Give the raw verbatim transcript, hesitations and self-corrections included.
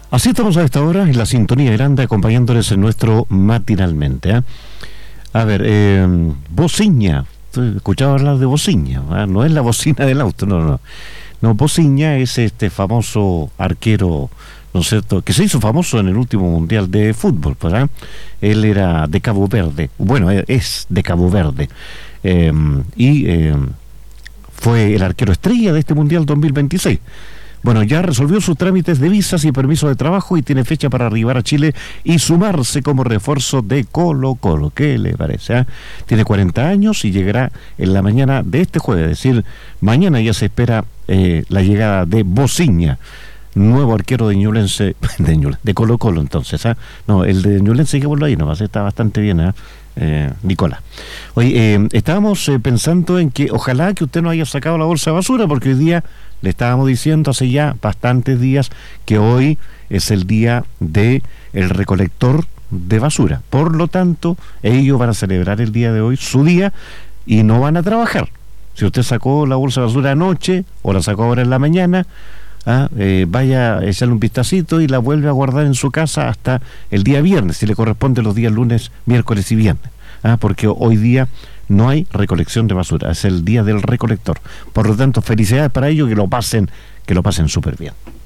Así estamos a esta hora en la sintonía grande acompañándoles en nuestro matinalmente. ¿eh? A ver, eh, bociña. Escuchaba hablar de bociña, ¿eh? No es la bocina del auto, no, no. No, bociña es este famoso arquero, ¿no es cierto?, que se hizo famoso en el último mundial de fútbol, ¿verdad? Él era de Cabo Verde, bueno, es de Cabo Verde, eh, y eh, fue el arquero estrella de este mundial dos mil veintiséis. Bueno, ya resolvió sus trámites de visas y permiso de trabajo y tiene fecha para arribar a Chile y sumarse como refuerzo de Colo Colo. ¿Qué le parece? Eh? Tiene cuarenta años y llegará en la mañana de este jueves, es decir, mañana ya se espera eh, la llegada de Bociña, nuevo arquero de Ñublense, de, Ñublense, de Colo Colo entonces. ¿eh? No, el de Ñublense hay que verlo ahí nomás, está bastante bien, ¿eh? Eh, Nicolás. Oye, eh, estábamos eh, pensando en que ojalá que usted no haya sacado la bolsa de basura, porque hoy día le estábamos diciendo hace ya bastantes días que hoy es el día de el recolector de basura. Por lo tanto, ellos van a celebrar el día de hoy su día y no van a trabajar. Si usted sacó la bolsa de basura anoche o la sacó ahora en la mañana, ah, eh, vaya a echarle un vistacito y la vuelve a guardar en su casa hasta el día viernes, si le corresponde los días lunes, miércoles y viernes. Ah, porque hoy día no hay recolección de basura, es el día del recolector. Por lo tanto, felicidades para ellos, que lo pasen, que lo pasen súper bien.